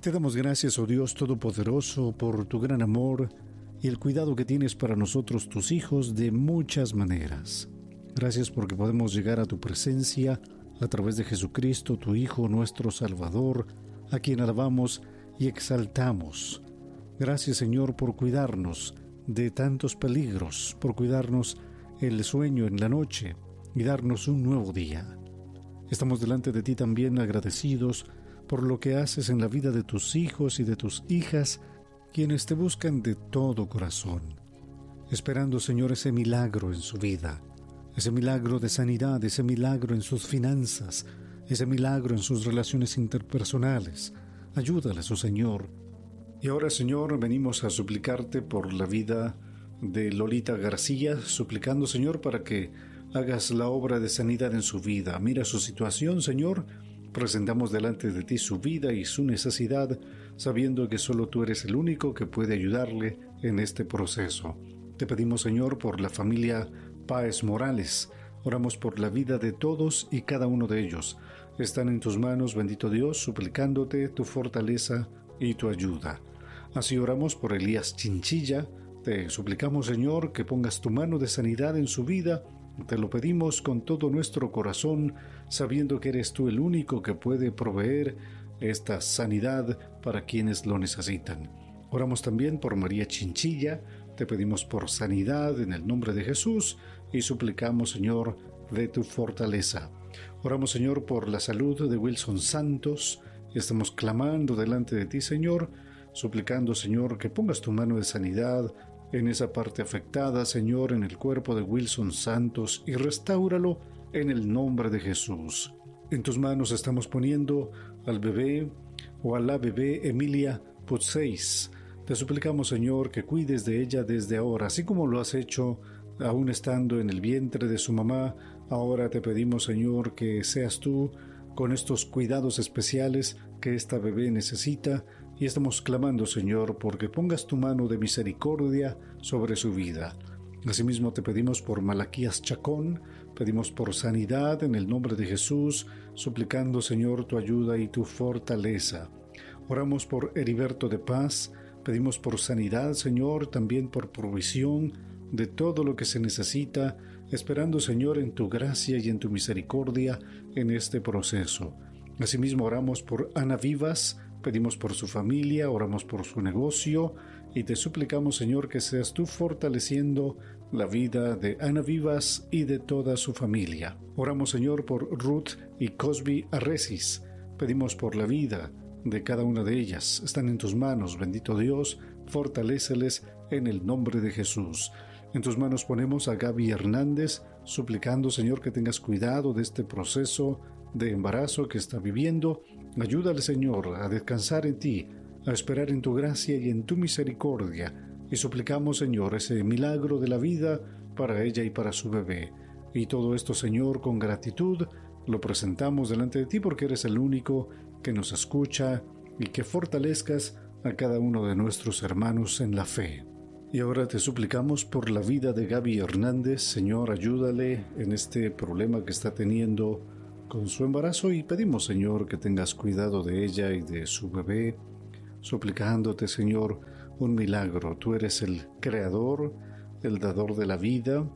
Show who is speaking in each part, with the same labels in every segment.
Speaker 1: Te damos gracias, oh Dios Todopoderoso, por tu gran amor y el cuidado que tienes para nosotros, tus hijos, de muchas maneras. Gracias porque podemos llegar a tu presencia a través de Jesucristo, tu Hijo, nuestro Salvador, a quien alabamos y exaltamos. Gracias, Señor, por cuidarnos de tantos peligros, por cuidarnos el sueño en la noche y darnos un nuevo día. Estamos delante de ti también agradecidos por lo que haces en la vida de tus hijos y de tus hijas, quienes te buscan de todo corazón, esperando, Señor, ese milagro en su vida, ese milagro de sanidad, ese milagro en sus finanzas, ese milagro en sus relaciones interpersonales. Ayúdales, oh Señor. Y ahora, Señor, venimos a suplicarte por la vida de Lolita García, suplicando, Señor, para que hagas la obra de sanidad en su vida. Mira su situación, Señor. Presentamos delante de ti su vida y su necesidad, sabiendo que solo tú eres el único que puede ayudarle en este proceso. Te pedimos, Señor, por la familia Páez Morales. Oramos por la vida de todos y cada uno de ellos. Están en tus manos, bendito Dios, suplicándote tu fortaleza y tu ayuda. Así oramos por Elías Chinchilla. Te suplicamos, Señor, que pongas tu mano de sanidad en su vida. Te lo pedimos con todo nuestro corazón, sabiendo que eres tú el único que puede proveer esta sanidad para quienes lo necesitan. Oramos también por María Chinchilla. Te pedimos por sanidad en el nombre de Jesús y suplicamos, Señor, de tu fortaleza. Oramos, Señor, por la salud de Wilson Santos. Estamos clamando delante de ti, Señor, suplicando, Señor, que pongas tu mano de sanidad en esa parte afectada, Señor, en el cuerpo de Wilson Santos, y restáuralo en el nombre de Jesús. En tus manos estamos poniendo al bebé o a la bebé Emilia Putseis. Te suplicamos, Señor, que cuides de ella desde ahora, así como lo has hecho aún estando en el vientre de su mamá. Ahora te pedimos, Señor, que seas tú con estos cuidados especiales que esta bebé necesita, y estamos clamando, Señor, porque pongas tu mano de misericordia sobre su vida. Asimismo te pedimos por Malaquías Chacón, pedimos por sanidad en el nombre de Jesús, suplicando, Señor, tu ayuda y tu fortaleza. Oramos por Heriberto de Paz, pedimos por sanidad, Señor, también por provisión de todo lo que se necesita, esperando, Señor, en tu gracia y en tu misericordia en este proceso. Asimismo oramos por Ana Vivas, pedimos por su familia, oramos por su negocio y te suplicamos, Señor, que seas tú fortaleciendo la vida de Ana Vivas y de toda su familia. Oramos, Señor, por Ruth y Cosby Arrecis, pedimos por la vida de cada una de ellas. Están en tus manos, bendito Dios, fortaléceles en el nombre de Jesús. En tus manos ponemos a Gaby Hernández, suplicando, Señor, que tengas cuidado de este proceso de embarazo que está viviendo. Ayúdale, Señor, a descansar en ti, a esperar en tu gracia y en tu misericordia. Y suplicamos, Señor, ese milagro de la vida para ella y para su bebé. Y todo esto, Señor, con gratitud, lo presentamos delante de ti porque eres el único que nos escucha y que fortalezcas a cada uno de nuestros hermanos en la fe. Y ahora te suplicamos por la vida de Gaby Hernández. Señor, ayúdale en este problema que está teniendo con su embarazo y pedimos, Señor, que tengas cuidado de ella y de su bebé, suplicándote, Señor, un milagro. Tú eres el creador, el dador de la vida,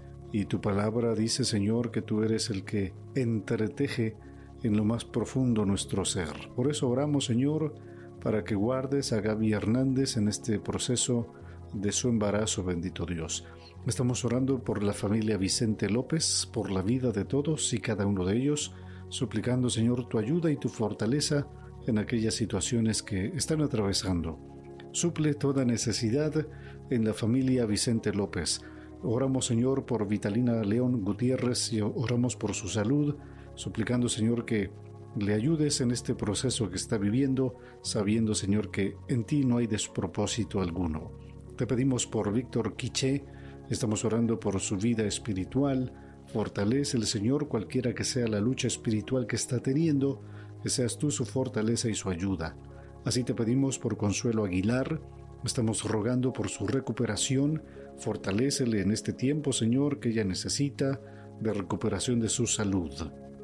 Speaker 1: y tu palabra dice, Señor, que tú eres el que entreteje en lo más profundo nuestro ser. Por eso oramos, Señor, para que guardes a Gaby Hernández en este proceso de su embarazo, bendito Dios. Estamos orando por la familia Vicente López, por la vida de todos y cada uno de ellos, suplicando, Señor, tu ayuda y tu fortaleza en aquellas situaciones que están atravesando. Suple toda necesidad en la familia Vicente López. Oramos, Señor, por Vitalina León Gutiérrez y oramos por su salud, suplicando, Señor, que le ayudes en este proceso que está viviendo, sabiendo, Señor, que en ti no hay despropósito alguno. Te pedimos por Víctor Quiché, estamos orando por su vida espiritual. Fortalece el Señor cualquiera que sea la lucha espiritual que está teniendo, que seas tú su fortaleza y su ayuda. Así te pedimos por Consuelo Aguilar, estamos rogando por su recuperación. Fortalécele en este tiempo, Señor, que ella necesita de recuperación de su salud.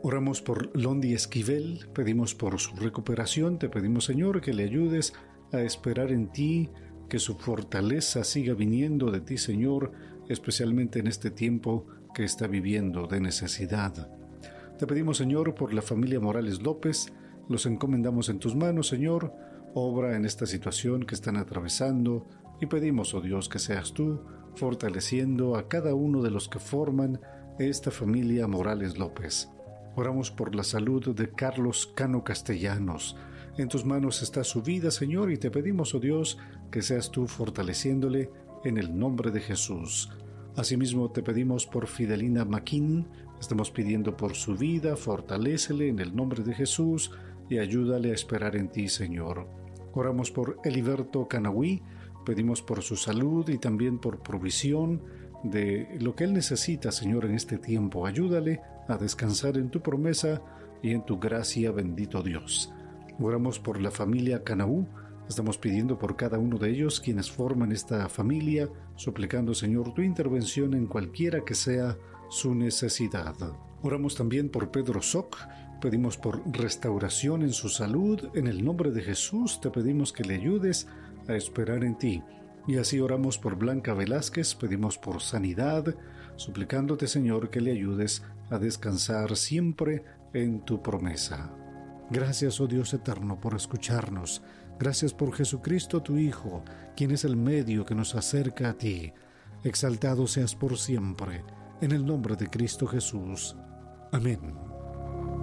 Speaker 1: Oramos por Londi Esquivel, pedimos por su recuperación, te pedimos, Señor, que le ayudes a esperar en ti, que su fortaleza siga viniendo de ti, Señor, especialmente en este tiempo que está viviendo de necesidad. Te pedimos, Señor, por la familia Morales López, los encomendamos en tus manos, Señor, obra en esta situación que están atravesando y pedimos, oh Dios, que seas tú fortaleciendo a cada uno de los que forman esta familia Morales López. Oramos por la salud de Carlos Cano Castellanos. En tus manos está su vida, Señor, y te pedimos, oh Dios, que seas tú fortaleciéndole en el nombre de Jesús. Asimismo, te pedimos por Fidelina Maquín, estamos pidiendo por su vida, fortalécele en el nombre de Jesús y ayúdale a esperar en ti, Señor. Oramos por Eliberto Canahui, pedimos por su salud y también por provisión de lo que él necesita, Señor, en este tiempo. Ayúdale a descansar en tu promesa y en tu gracia, bendito Dios. Oramos por la familia Canaú, estamos pidiendo por cada uno de ellos quienes forman esta familia, suplicando, Señor, tu intervención en cualquiera que sea su necesidad. Oramos también por Pedro Soc, pedimos por restauración en su salud. En el nombre de Jesús te pedimos que le ayudes a esperar en ti. Y así oramos por Blanca Velázquez, pedimos por sanidad, suplicándote, Señor, que le ayudes a descansar siempre en tu promesa. Gracias, oh Dios eterno, por escucharnos. Gracias por Jesucristo, tu Hijo, quien es el medio que nos acerca a ti. Exaltado seas por siempre, en el nombre de Cristo Jesús. Amén.